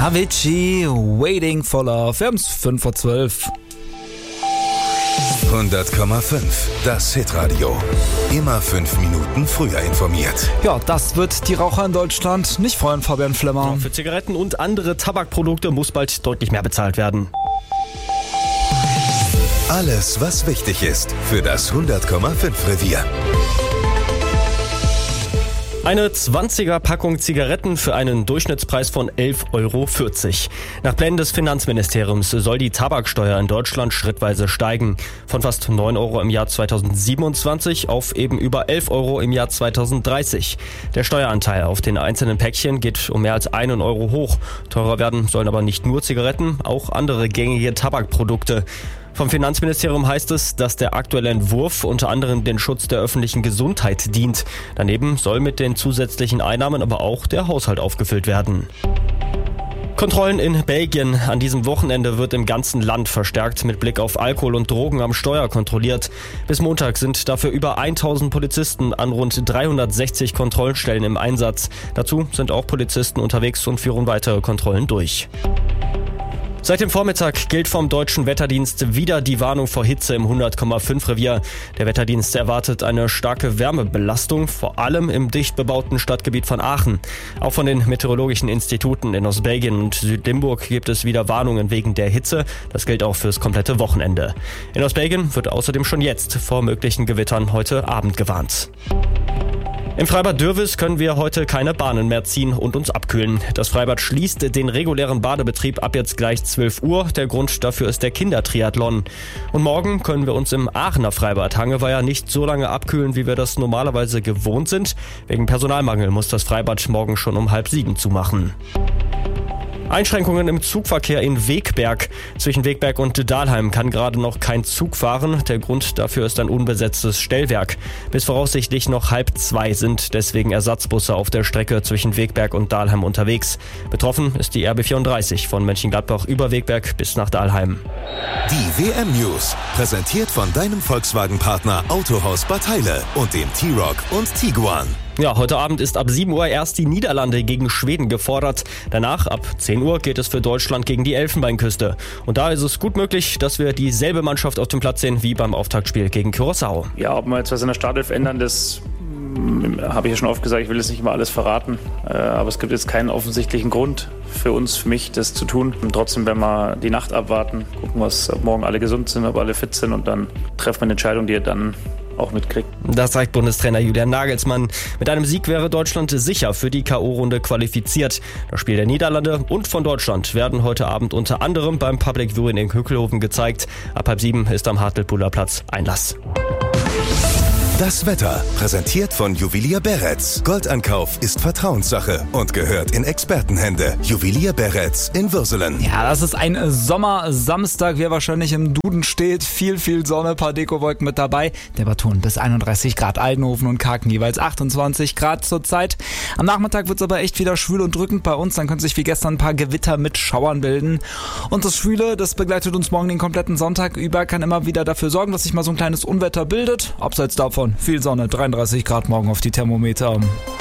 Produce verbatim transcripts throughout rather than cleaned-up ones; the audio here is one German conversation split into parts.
Avicii, Waiting for Love. Wir haben es fünf vor zwölf. hundert Komma fünf, das Hitradio. Immer fünf Minuten früher informiert. Ja, das wird die Raucher in Deutschland nicht freuen, Fabian Flemmer. Ja, für Zigaretten und andere Tabakprodukte muss bald deutlich mehr bezahlt werden. Alles, was wichtig ist für das hundert Komma fünf Revier. Eine zwanziger Packung Zigaretten für einen Durchschnittspreis von elf Euro vierzig. Nach Plänen des Finanzministeriums soll die Tabaksteuer in Deutschland schrittweise steigen. Von fast neun Euro im Jahr zweitausendsiebenundzwanzig auf eben über elf Euro im Jahr zweitausenddreißig. Der Steueranteil auf den einzelnen Päckchen geht um mehr als einen Euro hoch. Teurer werden sollen aber nicht nur Zigaretten, auch andere gängige Tabakprodukte. Vom Finanzministerium heißt es, dass der aktuelle Entwurf unter anderem den Schutz der öffentlichen Gesundheit dient. Daneben soll mit den zusätzlichen Einnahmen aber auch der Haushalt aufgefüllt werden. Kontrollen in Belgien. An diesem Wochenende wird im ganzen Land verstärkt mit Blick auf Alkohol und Drogen am Steuer kontrolliert. Bis Montag sind dafür über tausend Polizisten an rund dreihundertsechzig Kontrollstellen im Einsatz. Dazu sind auch Polizisten unterwegs und führen weitere Kontrollen durch. Seit dem Vormittag gilt vom Deutschen Wetterdienst wieder die Warnung vor Hitze im hundert Komma fünf Revier. Der Wetterdienst erwartet eine starke Wärmebelastung, vor allem im dicht bebauten Stadtgebiet von Aachen. Auch von den meteorologischen Instituten in Ostbelgien und Südlimburg gibt es wieder Warnungen wegen der Hitze. Das gilt auch fürs komplette Wochenende. In Ostbelgien wird außerdem schon jetzt vor möglichen Gewittern heute Abend gewarnt. Im Freibad Dürwes können wir heute keine Bahnen mehr ziehen und uns abkühlen. Das Freibad schließt den regulären Badebetrieb ab jetzt gleich zwölf Uhr. Der Grund dafür ist der Kindertriathlon. Und morgen können wir uns im Aachener Freibad Hangeweiher nicht so lange abkühlen, wie wir das normalerweise gewohnt sind. Wegen Personalmangel muss das Freibad morgen schon um halb sieben zumachen. Einschränkungen im Zugverkehr in Wegberg. Zwischen Wegberg und Dahlheim kann gerade noch kein Zug fahren. Der Grund dafür ist ein unbesetztes Stellwerk. Bis voraussichtlich noch halb zwei sind deswegen Ersatzbusse auf der Strecke zwischen Wegberg und Dahlheim unterwegs. Betroffen ist die R B vierunddreißig von Mönchengladbach über Wegberg bis nach Dahlheim. Die W M-News, präsentiert von deinem Volkswagen-Partner Autohaus Bad Heile und dem T-Roc und Tiguan. Ja, heute Abend ist ab sieben Uhr erst die Niederlande gegen Schweden gefordert. Danach, ab zehn Uhr, geht es für Deutschland gegen die Elfenbeinküste. Und da ist es gut möglich, dass wir dieselbe Mannschaft auf dem Platz sehen wie beim Auftaktspiel gegen Curaçao. Ja, ob wir jetzt was in der Startelf ändern, das habe ich ja schon oft gesagt, ich will jetzt nicht mal alles verraten. Aber es gibt jetzt keinen offensichtlichen Grund für uns, für mich, das zu tun. Und trotzdem werden wir die Nacht abwarten, gucken, was, ob morgen alle gesund sind, ob alle fit sind und dann treffen wir eine Entscheidung, die ihr dann auch mitkriegt. Das sagt Bundestrainer Julian Nagelsmann. Mit einem Sieg wäre Deutschland sicher für die K O-Runde qualifiziert. Das Spiel der Niederlande und von Deutschland werden heute Abend unter anderem beim Public Viewing in Hückelhoven gezeigt. Ab halb sieben ist am Hartlepoler Platz Einlass. Das Wetter, präsentiert von Juwelier Beretz. Goldankauf ist Vertrauenssache und gehört in Expertenhände. Juwelier Beretz in Würselen. Ja, das ist ein Sommersamstag, wie er wahrscheinlich im Duden steht. Viel, viel Sonne, paar Dekowolken mit dabei. Temperaturen bis einunddreißig Grad, Aldenhofen und Karken jeweils achtundzwanzig Grad zurzeit. Am Nachmittag wird es aber echt wieder schwül und drückend bei uns. Dann können sich wie gestern ein paar Gewitter mit Schauern bilden. Und das Schwüle, das begleitet uns morgen den kompletten Sonntag über, kann immer wieder dafür sorgen, dass sich mal so ein kleines Unwetter bildet. Abseits davon viel Sonne, dreiunddreißig Grad morgen auf die Thermometer.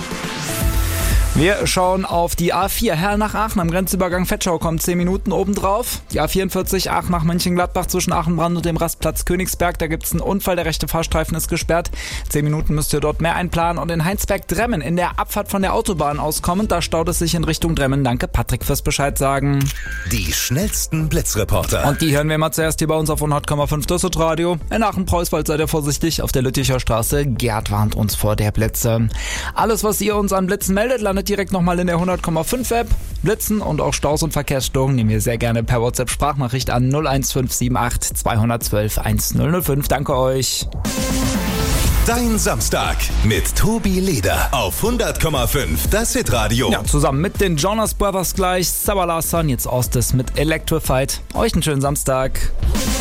Wir schauen auf die A vier, Herrn nach Aachen am Grenzübergang Vetschau kommt zehn Minuten obendrauf. Die A vierundvierzig, Aachen nach Mönchengladbach zwischen Aachenbrand und dem Rastplatz Königsberg, da gibt es einen Unfall, der rechte Fahrstreifen ist gesperrt. zehn Minuten müsst ihr dort mehr einplanen und in Heinsberg-Dremmen in der Abfahrt von der Autobahn auskommend, da staut es sich in Richtung Dremmen. Danke Patrick fürs Bescheid sagen. Die schnellsten Blitzreporter. Und die hören wir mal zuerst hier bei uns auf hundert Komma fünf das Radio. In Aachen-Preuswald seid ihr vorsichtig, auf der Lütticher Straße. Gerd warnt uns vor der Blitze. Alles, was ihr uns an Blitzen meldet, landet direkt nochmal in der hundert Komma fünf App. Blitzen und auch Staus und Verkehrsstörungen nehmen wir sehr gerne per WhatsApp-Sprachnachricht an null eins fünf sieben acht zwei eins zwei eins null null fünf. Danke euch. Dein Samstag mit Tobi Leder auf hundert Komma fünf, das Hitradio. Ja, zusammen mit den Jonas Brothers gleich, Sabah Larson, jetzt Ostis mit Electrified. Euch einen schönen Samstag.